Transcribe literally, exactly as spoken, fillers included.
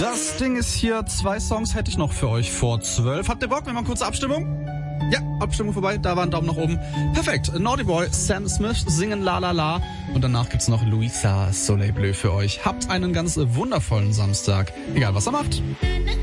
Das Ding ist hier, zwei Songs hätte ich noch für euch vor zwölf. Habt ihr Bock? Wir machen kurze Abstimmung? Ja, Abstimmung vorbei, da war ein Daumen nach oben. Perfekt, Naughty Boy, Sam Smith singen La La La und danach gibt's noch Louisa Soleil Bleu für euch. Habt einen ganz wundervollen Samstag, egal was er macht.